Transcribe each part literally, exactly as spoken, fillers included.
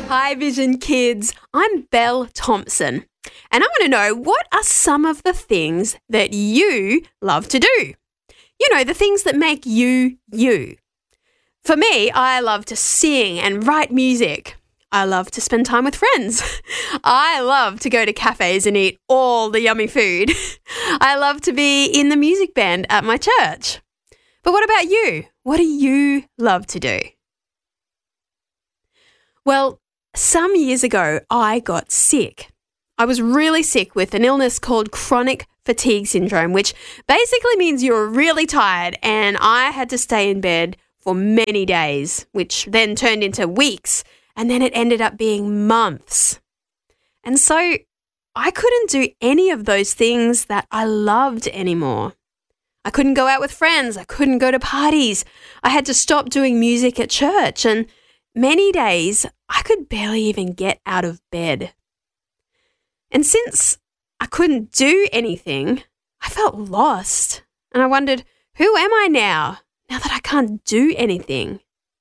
Hi Vision Kids, I'm Belle Thompson and I want to know, what are some of the things that you love to do? You know, the things that make you, you. For me, I love to sing and write music. I love to spend time with friends. I love to go to cafes and eat all the yummy food. I love to be in the music band at my church. But what about you? What do you love to do? Well, some years ago, I got sick. I was really sick with an illness called chronic fatigue syndrome, which basically means you're really tired, and I had to stay in bed for many days, which then turned into weeks, and then it ended up being months. And so I couldn't do any of those things that I loved anymore. I couldn't go out with friends. I couldn't go to parties. I had to stop doing music at church, and many days I could barely even get out of bed. And since I couldn't do anything, I felt lost. And I wondered, who am I now, now that I can't do anything?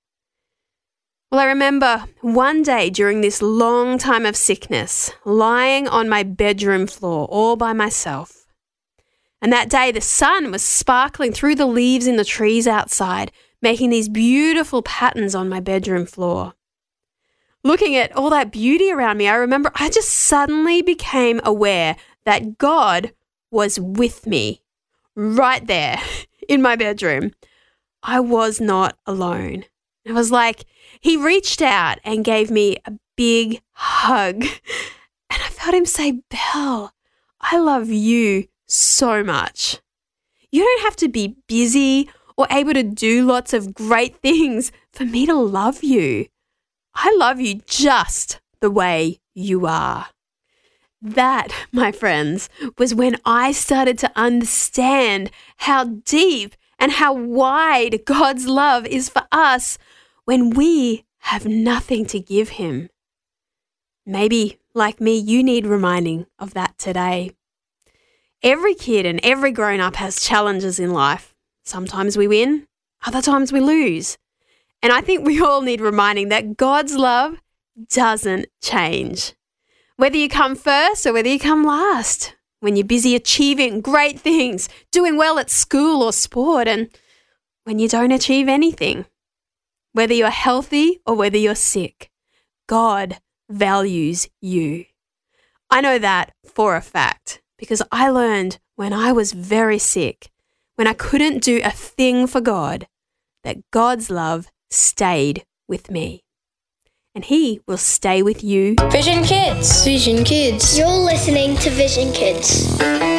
Well, I remember one day during this long time of sickness, lying on my bedroom floor all by myself. And that day the sun was sparkling through the leaves in the trees outside, making these beautiful patterns on my bedroom floor. Looking at all that beauty around me, I remember I just suddenly became aware that God was with me right there in my bedroom. I was not alone. It was like he reached out and gave me a big hug. And I felt him say, "Belle, I love you so much. You don't have to be busy or able to do lots of great things for me to love you. I love you just the way you are." That, my friends, was when I started to understand how deep and how wide God's love is for us when we have nothing to give him. Maybe, like me, you need reminding of that today. Every kid and every grown-up has challenges in life. Sometimes we win, other times we lose. And I think we all need reminding that God's love doesn't change. Whether you come first or whether you come last, when you're busy achieving great things, doing well at school or sport, and when you don't achieve anything. Whether you're healthy or whether you're sick, God values you. I know that for a fact because I learned when I was very sick, when I couldn't do a thing for God, that God's love stayed with me. And he will stay with you. Vision Kids. Vision Kids. You're listening to Vision Kids.